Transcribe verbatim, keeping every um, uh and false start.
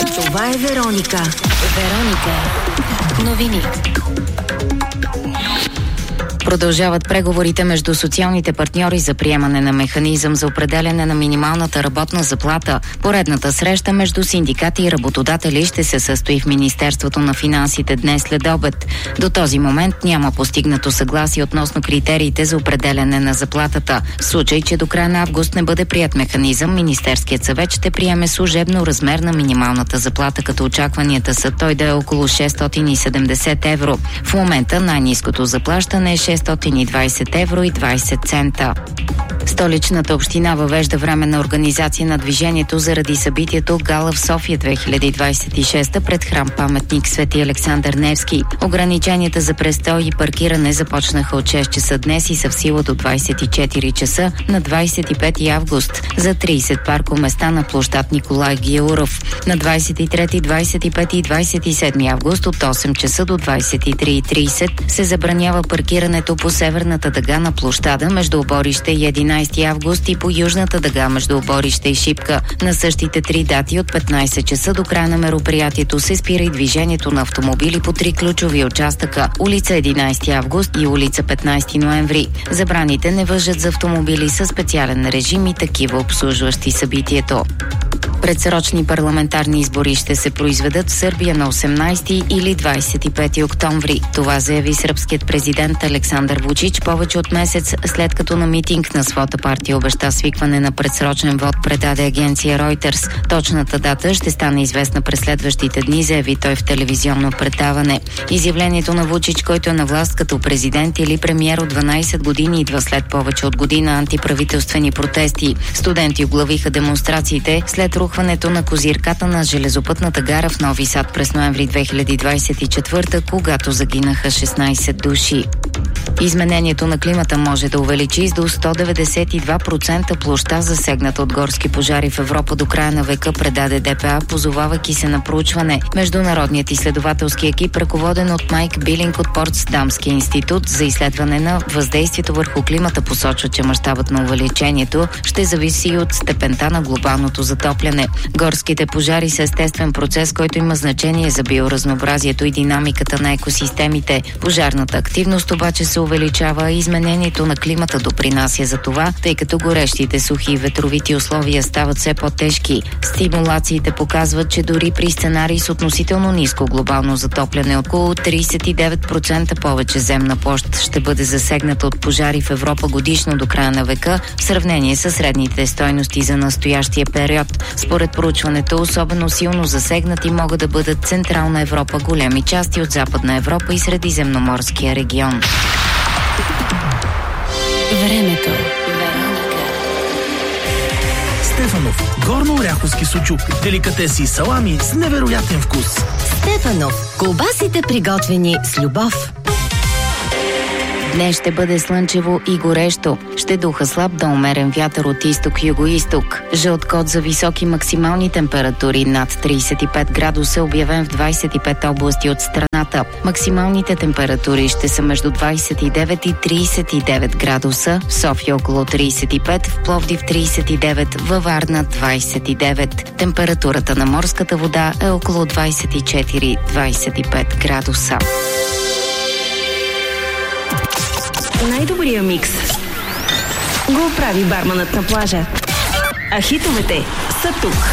Това е Вероника. Вероника. Новини. Продължават преговорите между социалните партньори за приемане на механизъм за определяне на минималната работна заплата. Поредната среща между синдикати и работодатели ще се състои в Министерството на финансите днес след обед. До този момент няма постигнато съгласие относно критериите за определяне на заплатата. В случай, че до края на август не бъде прият механизъм, Министерският съвет ще приеме служебно размер на минималната заплата, като очакванията са той да е около шестстотин и седемдесет евро. В момента най-ниското заплащане е шестстотин и двадесет евро и двадесет цента. Столичната община въвежда временна организация на движението заради събитието Гала в София две хиляди двадесет и шеста пред храм-паметник Свети Александър Невски. Ограниченията за престой и паркиране започнаха от шест часа днес и са в сила до двадесет и четири часа на двадесет и пети август за тридесет паркоместа на площад Николай Гяуров. На двадесет и трети, двадесет и пети и двадесет и седми август от осем часа до двадесет и три и тридесет се забранява паркирането по северната дъга на площада между Оборище и единадесети август и по южната дъга между Оборище и Шипка. На същите три дати от петнадесет часа до края на мероприятието се спира и движението на автомобили по три ключови участъка – улица единадесети август и улица петнадесети ноември. Забраните не важат за автомобили със специален режим и такива обслужващи събитието. Предсрочни парламентарни избори ще се произведат в Сърбия на осемнадесети или двадесет и пети октомври. Това заяви сръбският президент Александър Вучич повече от месец след като на митинг на своята партия обеща свикване на предсрочен вод, предаде агенция Reuters. Точната дата ще стане известна през следващите дни, заяви той в телевизионно предаване. Изявлението на Вучич, който е на власт като президент или премиер от дванадесет години, идва след повече от година антиправителствени протести. Студенти оглавиха демонстрациите след рухването на козирката на железопътната гара в Нови Сад през ноември две хиляди двадесет и четвърта, когато загинаха шестнадесет души. Изменението на климата може да увеличи с до сто деветдесет и два процента площта, засегната от горски пожари в Европа до края на века, предаде Д П А, позовавайки се на проучване. Международният изследователски екип, ръководен от Майк Билинг от Портсдамския институт за изследване на въздействието върху климата, посочва, че мащабът на увеличението ще зависи от степента на глобалното затопляне. Горските пожари са естествен процес, който има значение за биоразнообразието и динамиката на екосистемите. Пожарната активност обаче се увеличава и изменението на климата допринася за това, тъй като горещите, сухи и ветровити условия стават все по-тежки. Стимулациите показват, че дори при сценарий с относително ниско глобално затопляне, около тридесет и девет процента повече земна площ ще бъде засегната от пожари в Европа годишно до края на века, в сравнение с средните стойности за настоящия период. Според проучването, особено силно засегнати могат да бъдат Централна Европа, големи части от Западна Европа и Средиземноморския регион. Времето. Стефанов. Горно-оряховски сучук. Деликатеси и салами с невероятен вкус. Стефанов. Колбасите, приготвени с любов. Днес ще бъде слънчево и горещо. Ще духа слаб до умерен вятър от изток-югоизток. Жълт код за високи максимални температури над тридесет и пет градуса, обявен в двадесет и пет области от страната. Максималните температури ще са между двадесет и девет и тридесет и девет градуса, в София около тридесет и пет, в Пловдив тридесет и девет, във Варна двадесет и девет. Температурата на морската вода е около двадесет и четири до двадесет и пет градуса. Най-добрия микс го прави барманът на плажа. А хитовете са тук.